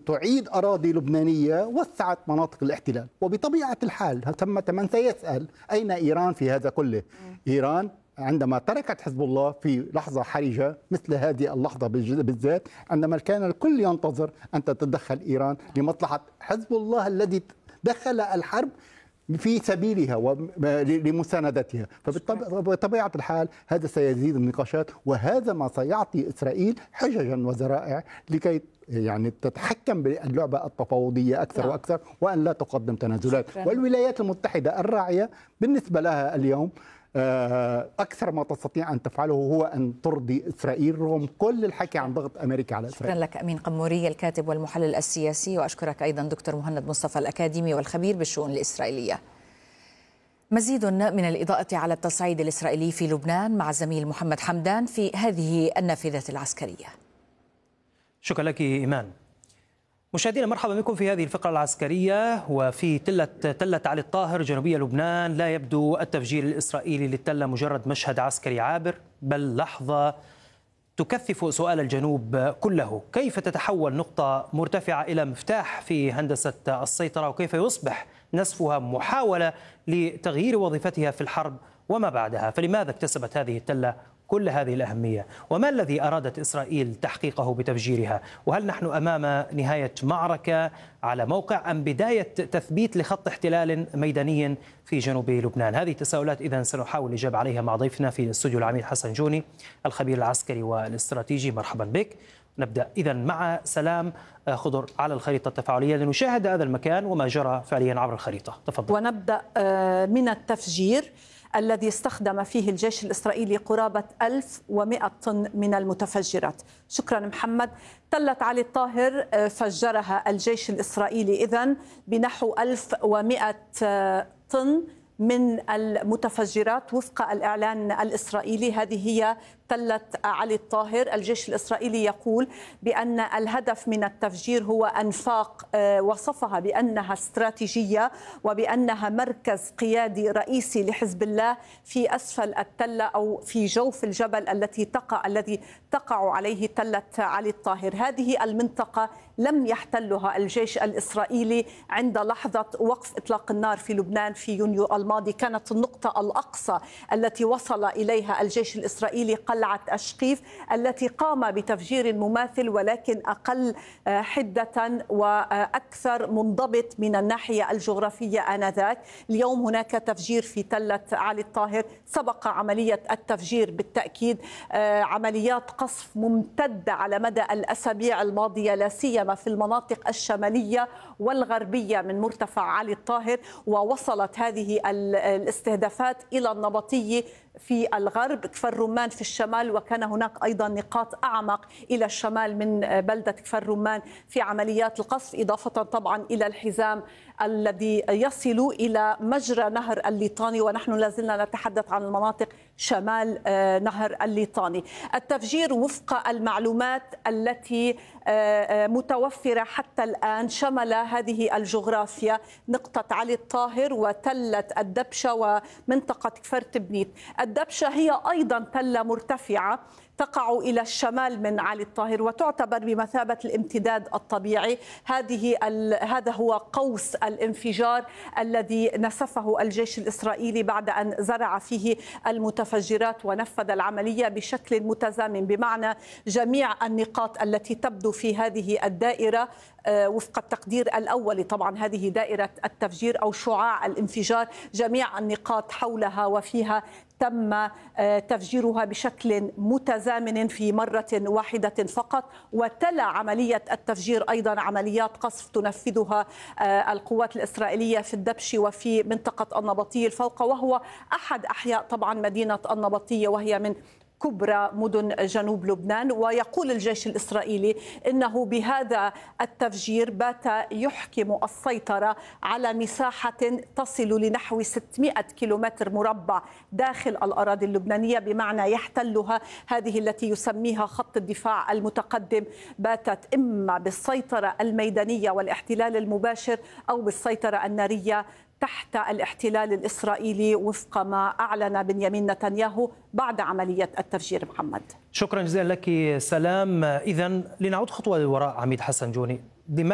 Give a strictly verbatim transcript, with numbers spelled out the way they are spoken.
تعيد أراضي لبنانية وسعت مناطق الاحتلال. وبطبيعة الحال ثم من سيسأل أين إيران في هذا كله؟ إيران عندما تركت حزب الله في لحظة حرجة مثل هذه اللحظة بالذات، عندما كان الكل ينتظر أن تتدخل إيران لمصلحة حزب الله الذي دخل الحرب في سبيلها ولمساندتها. فبطبيعة الحال هذا سيزيد النقاشات، وهذا ما سيعطي إسرائيل حججا وذرائع لكي يعني تتحكم باللعبة التفاوضية أكثر نعم. وأكثر، وأن لا تقدم تنازلات. شكرا. والولايات المتحدة الراعية بالنسبة لها اليوم أكثر ما تستطيع أن تفعله هو أن ترضي إسرائيل رغم كل الحكي عن ضغط أمريكا على إسرائيل. شكرا لك أمين قموري الكاتب والمحلل السياسي، وأشكرك أيضا دكتور مهند مصطفى الأكاديمي والخبير بالشؤون الإسرائيلية. مزيد من الإضاءة على التصعيد الإسرائيلي في لبنان مع الزميل محمد حمدان في هذه النافذة العسكرية. شكرا لك إيمان. مشاهدينا مرحبا بكم في هذه الفقرة العسكرية. وفي تلة تلة علي الطاهر جنوبية لبنان لا يبدو التفجير الإسرائيلي للتلة مجرد مشهد عسكري عابر، بل لحظة تكثف سؤال الجنوب كله: كيف تتحول نقطة مرتفعة إلى مفتاح في هندسة السيطرة، وكيف يصبح نسفها محاولة لتغيير وظيفتها في الحرب وما بعدها؟ فلماذا اكتسبت هذه التلة كل هذه الأهمية؟ وما الذي أرادت إسرائيل تحقيقه بتفجيرها؟ وهل نحن أمام نهاية معركة على موقع أم بداية تثبيت لخط احتلال ميداني في جنوب لبنان؟ هذه التساؤلات إذن سنحاول الإجابة عليها مع ضيفنا في الاستوديو العميد حسن جوني الخبير العسكري والاستراتيجي. مرحبا بك. نبدأ إذن مع سلام خضر على الخريطة التفاعلية لنشاهد هذا المكان وما جرى فعليا عبر الخريطة. تفضل. ونبدأ من التفجير الذي استخدم فيه الجيش الإسرائيلي قرابة ألف ومئة طن من المتفجرات. شكرا محمد. تلة علي الطاهر فجرها الجيش الإسرائيلي إذن بنحو ألف ومئة طن من المتفجرات وفق الإعلان الإسرائيلي. هذه هي تلة علي الطاهر. الجيش الإسرائيلي يقول بأن الهدف من التفجير هو أنفاق وصفها بأنها استراتيجية وبأنها مركز قيادي رئيسي لحزب الله في أسفل التلة أو في جوف الجبل التي تقع الذي تقع عليه تلة علي الطاهر. هذه المنطقة لم يحتلها الجيش الإسرائيلي عند لحظة وقف إطلاق النار في لبنان في يونيو الماضي. كانت النقطة الأقصى التي وصل إليها الجيش الإسرائيلي قلعة أشقيف التي قام بتفجير مماثل ولكن أقل حدة وأكثر منضبط من الناحية الجغرافية آنذاك. اليوم هناك تفجير في تلة علي الطاهر. سبق عملية التفجير بالتأكيد عمليات قصف ممتدة على مدى الأسابيع الماضية لا سيما في المناطق الشمالية والغربية من مرتفع علي الطاهر، ووصلت هذه الاستهدافات إلى النبطية في الغرب، كفر رمان في الشمال، وكان هناك أيضا نقاط أعمق إلى الشمال من بلدة كفر رمان في عمليات القصف، إضافة طبعا إلى الحزام الذي يصل إلى مجرى نهر الليطاني، ونحن لازلنا نتحدث عن المناطق شمال نهر الليطاني. التفجير وفق المعلومات التي متوفرة حتى الآن شمل هذه الجغرافيا نقطة علي الطاهر وتلة الدبشة ومنطقة كفر تبنيت. الدبشة هي أيضا تلة مرتفعة تقع إلى الشمال من علي الطاهر وتعتبر بمثابة الامتداد الطبيعي. هذه هذا هو قوس الانفجار الذي نسفه الجيش الإسرائيلي بعد أن زرع فيه المتفجرات ونفذ العملية بشكل متزامن، بمعنى جميع النقاط التي تبدو في هذه الدائرة وفق التقدير الأولي، طبعا هذه دائرة التفجير أو شعاع الانفجار، جميع النقاط حولها وفيها تم تفجيرها بشكل متزامن في مرة واحدة فقط. وتلا عملية التفجير أيضا عمليات قصف تنفذها القوات الإسرائيلية في الدبش وفي منطقة النبطية الفوقة، وهو أحد أحياء طبعا مدينة النبطية وهي من كبرى مدن جنوب لبنان. ويقول الجيش الإسرائيلي إنه بهذا التفجير بات يحكم السيطرة على مساحة تصل لنحو ستمئة كيلومتر مربع داخل الأراضي اللبنانية، بمعنى يحتلها هذه التي يسميها خط الدفاع المتقدم، باتت إما بالسيطرة الميدانية والاحتلال المباشر أو بالسيطرة النارية تحت الاحتلال الإسرائيلي وفق ما أعلن بنيامين نتنياهو بعد عملية التفجير. محمد، شكرا جزيلا لك سلام. إذن لنعود خطوة للوراء عميد حسن جوني.